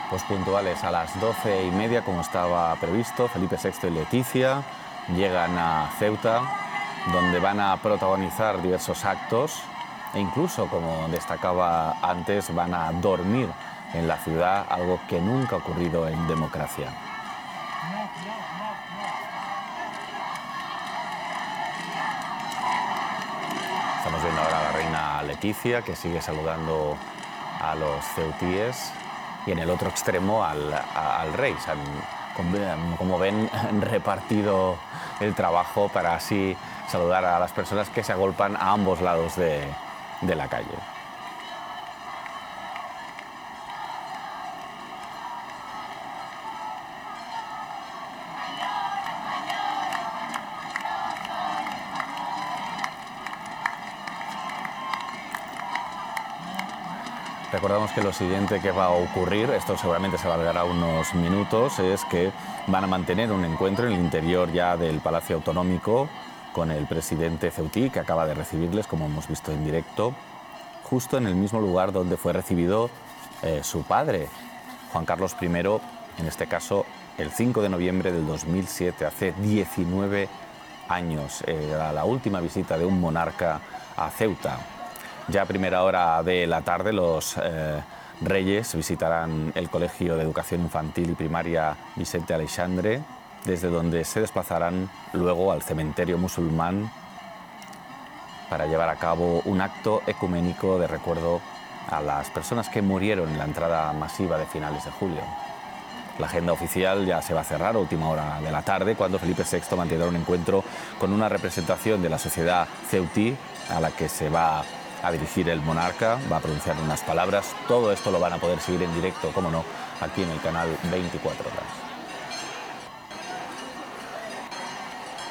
Pues puntuales a las 12:30, como estaba previsto, Felipe VI y Leticia llegan a Ceuta, donde van a protagonizar diversos actos e incluso, como destacaba antes, van a dormir en la ciudad, algo que nunca ha ocurrido en democracia. Estamos viendo ahora a la reina Leticia, que sigue saludando a los ceutíes, y en el otro extremo al rey. Se han, como ven, repartido el trabajo para así saludar a las personas que se agolpan a ambos lados de la calle. Recordamos que lo siguiente que va a ocurrir, esto seguramente se alargará unos minutos, es que van a mantener un encuentro en el interior ya del Palacio Autonómico con el presidente ceutí, que acaba de recibirles, como hemos visto en directo, justo en el mismo lugar donde fue recibido su padre, Juan Carlos I, en este caso el 5 de noviembre del 2007, hace 19 años, era la última visita de un monarca a Ceuta. Ya a primera hora de la tarde los reyes visitarán el Colegio de Educación Infantil y Primaria Vicente Aleixandre, desde donde se desplazarán luego al cementerio musulmán para llevar a cabo un acto ecuménico de recuerdo a las personas que murieron en la entrada masiva de finales de julio. La agenda oficial ya se va a cerrar a última hora de la tarde, cuando Felipe VI mantendrá un encuentro con una representación de la sociedad ceutí a la que se va a dirigir el monarca, va a pronunciar unas palabras. Todo esto lo van a poder seguir en directo, como no, aquí en el canal 24 Horas.